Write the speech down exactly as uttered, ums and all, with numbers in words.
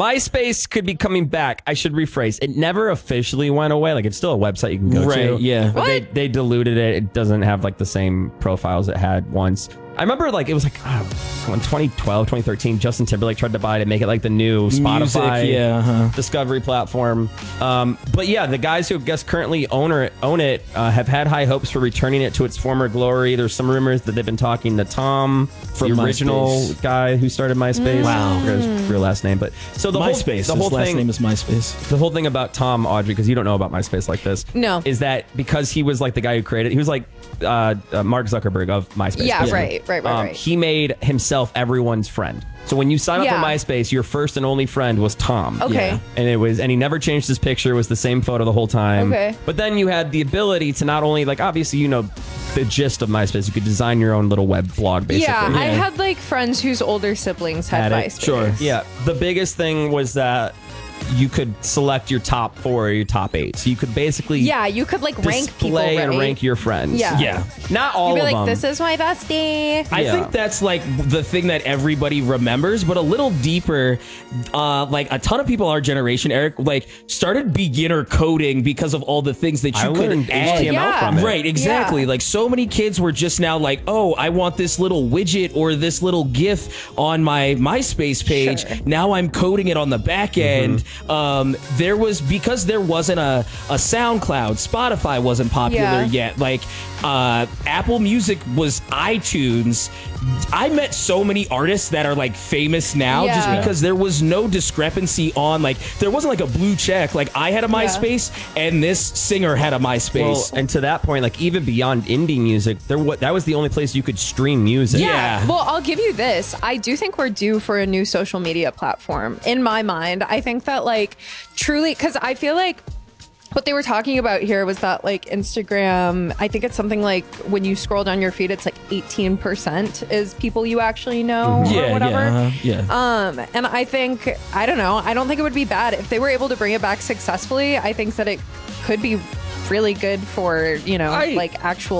MySpace could be coming back. I should rephrase. It never officially went away. Like, it's still a website you can go right, to. Yeah. But they, they diluted it. It doesn't have like the same profiles it had once. I remember like it was like uh, in twenty twelve, twenty thirteen, Justin Timberlake tried to buy it and make it like the new Spotify Music, yeah, uh-huh. discovery platform. Um, but yeah, the guys who I guess currently own it, own it uh, have had high hopes for returning it to its former glory. There's some rumors that they've been talking to Tom, From the original MySpace. guy who started MySpace. Wow. I forget his real last name, but so the MySpace. whole, the whole His last thing, name is MySpace. the whole thing about Tom, Audrey, because you don't know about MySpace like this. No. Is that because he was like the guy who created, he was like uh, uh, Mark Zuckerberg of MySpace. Yeah, basically. right, right, right, Um, right. He made himself everyone's friend. So when you sign up Yeah. for MySpace, your first and only friend was Tom. Okay. Yeah. And it was, and he never changed his picture. It was the same photo the whole time. Okay. But then you had the ability to not only, like, obviously, you know, the gist of MySpace. You could design your own little web blog, basically. Yeah, I Yeah. had like friends whose older siblings had, Had it. MySpace. Sure. Yeah. The biggest thing was that you could select your top four or your top eight. So you could basically Yeah, you could like rank people, display right? and rank your friends. Yeah. Yeah. Not all You'd be of like, them. this is my bestie. I Yeah. think that's like the thing that everybody remembers, but a little deeper. Uh, like a ton of people our generation, Eric, like started beginner coding because of all the things that you I could learned add. H T M L Yeah. from it. Right, exactly. Yeah. Like so many kids were just now like, oh, I want this little widget or this little GIF on my MySpace page. Sure. Now I'm coding it on the back end. Mm-hmm. Um, there was because there wasn't a, a SoundCloud, Spotify wasn't popular Yeah. yet. Like uh, Apple Music was iTunes. I met so many artists that are like famous now just Yeah. because there was no discrepancy on like there wasn't like a blue check. Like I had a MySpace and this singer had a Well, MySpace. and to that point, like even beyond indie music, there wa- that was the only place you could stream music. Yeah. Well, I'll give you this. I do think we're due for a new social media platform. In my mind, I think that like truly, because I feel like what they were talking about here was that like Instagram, I think it's something like when you scroll down your feed, it's like eighteen percent is people you actually know yeah, or whatever. yeah, uh-huh, yeah. Um, and I think, I don't know, I don't think it would be bad if they were able to bring it back successfully. I think that it could be really good for, you know, I- like actual